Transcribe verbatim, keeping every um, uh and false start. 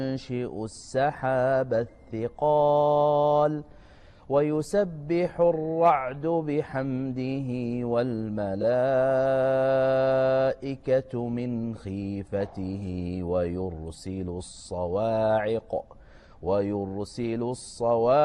ينشئ السحاب الثقال ويسبح الرعد بحمده والملائكة من خيفته ويرسل الصواعق ويرسل الصواعق